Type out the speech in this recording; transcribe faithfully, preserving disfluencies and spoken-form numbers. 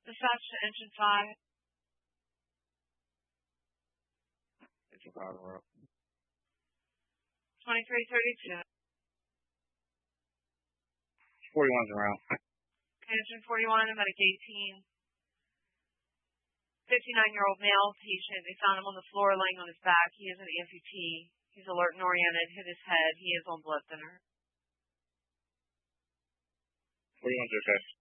Dispatch to engine five. Engine five en route. twenty-three thirty-two. forty-one's en route. Okay, engine forty-one, medic eighteen. fifty-nine-year-old male patient. They found him on the floor laying on his back. He is an amputee. He's alert and oriented, hit his head. He is on blood thinner. forty-one's okay.